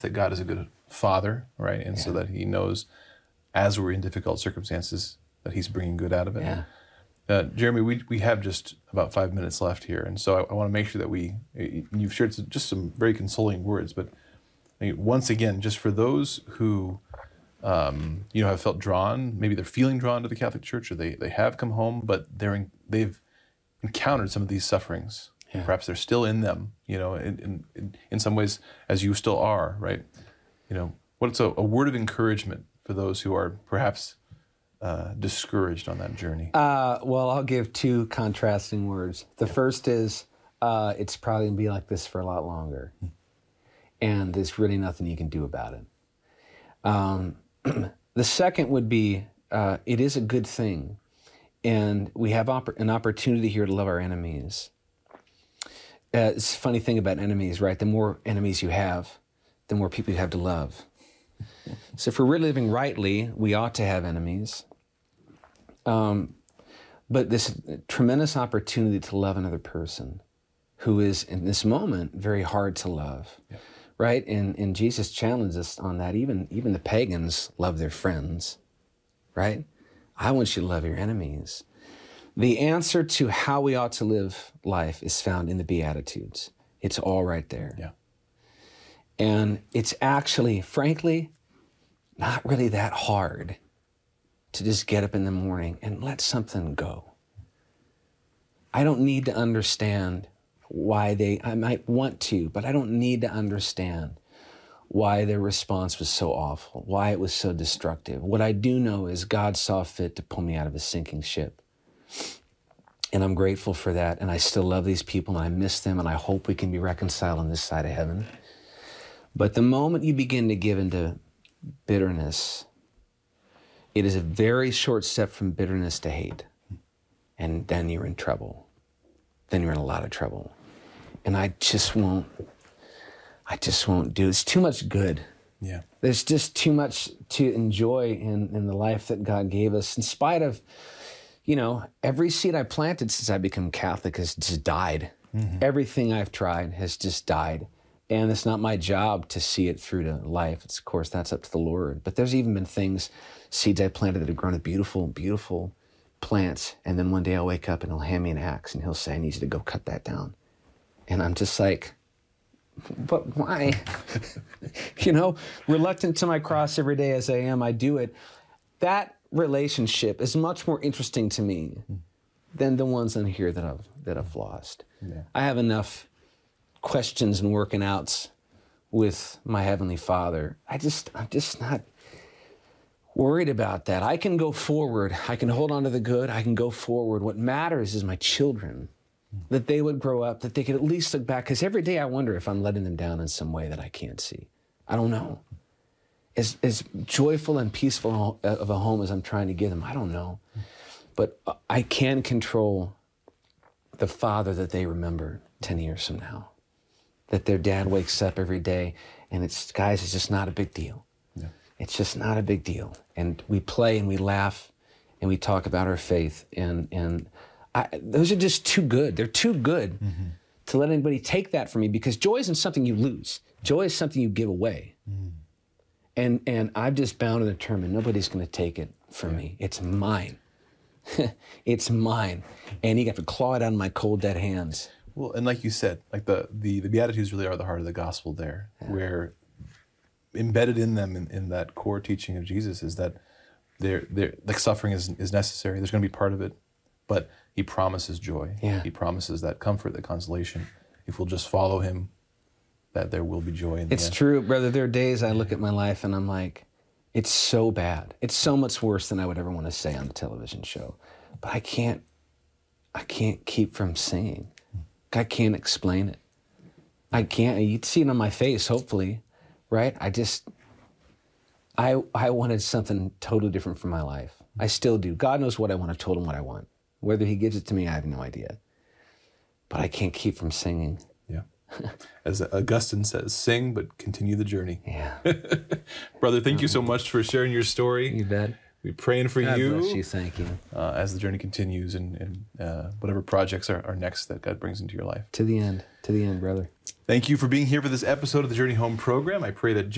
that God is a good father, right? And so that he knows as we're in difficult circumstances that he's bringing good out of it. Yeah. Jeremy, we have just about 5 minutes left here. And so I want to make sure that you've shared just some very consoling words, but once again, just for those who, have felt drawn, maybe they're feeling drawn to the Catholic Church, or they have come home, but they've encountered some of these sufferings. Yeah. Perhaps they're still in them, in some ways, as you still are, right? What's a word of encouragement for those who are perhaps discouraged on that journey? Well, I'll give two contrasting words. The first is, it's probably going to be like this for a lot longer. And there's really nothing you can do about it. The second would be, it is a good thing. And we have an opportunity here to love our enemies. It's a funny thing about enemies, right? The more enemies you have, the more people you have to love. So if we're really living rightly, we ought to have enemies. But this tremendous opportunity to love another person who is, in this moment, very hard to love, right? And Jesus challenges us on that. Even the pagans love their friends, right? I want you to love your enemies. The answer to how we ought to live life is found in the Beatitudes. It's all right there. Yeah. And it's actually, frankly, not really that hard to just get up in the morning and let something go. I don't need to understand why I might want to, but I don't need to understand why their response was so awful, why it was so destructive. What I do know is God saw fit to pull me out of a sinking ship. And I'm grateful for that. And I still love these people and I miss them and I hope we can be reconciled on this side of heaven. But the moment you begin to give into bitterness, it is a very short step from bitterness to hate. And then you're in trouble. Then you're in a lot of trouble. And I just won't do it. It's too much good. Yeah. There's just too much to enjoy in the life that God gave us. In spite of, every seed I planted since I became Catholic has just died. Mm-hmm. Everything I've tried has just died. And it's not my job to see it through to life. Of course, that's up to the Lord. But there's even been seeds I planted that have grown to beautiful, beautiful plants. And then one day I'll wake up and he'll hand me an axe and he'll say, I need you to go cut that down. And I'm just like, but why? Reluctant to my cross every day as I am, I do it. That relationship is much more interesting to me than the ones in here that I've lost. Yeah. I have enough questions and working outs with my Heavenly Father. I'm just not worried about that. I can go forward. I can hold on to the good. I can go forward. What matters is my children, that they would grow up, that they could at least look back. Because every day I wonder if I'm letting them down in some way that I can't see. I don't know. As joyful and peaceful of a home as I'm trying to give them, I don't know. But I can control the father that they remember 10 years from now. That their dad wakes up every day and it's just not a big deal. Yeah. It's just not a big deal. And we play and we laugh and we talk about our faith. And those are just too good. They're too good to let anybody take that from me, because joy isn't something you lose. Joy is something you give away. And I've just bound and determined nobody's going to take it from me. It's mine. It's mine. And you have to claw it out of my cold, dead hands. Well, and like you said, like the Beatitudes really are the heart of the gospel there, where embedded in them, in that core teaching of Jesus, is that like suffering is necessary. There's going to be part of it, but he promises joy. Yeah. He promises that comfort, that consolation. If we'll just follow him, that there will be joy in the end. It's true, brother. There are days I look at my life and I'm like, it's so bad. It's so much worse than I would ever want to say on a television show. But I can't keep from singing. I can't explain it. I can't. You'd see it on my face, hopefully, right? I wanted something totally different from my life. I still do. God knows what I want. I've told him what I want. Whether he gives it to me, I have no idea. But I can't keep from singing. Yeah. As Augustine says, sing, but continue the journey. Yeah. Brother, thank you so much for sharing your story. You bet. We're praying for God you. Bless you. Thank you. As the journey continues and whatever projects are next that God brings into your life. To the end, brother. Thank you for being here for this episode of the Journey Home program. I pray that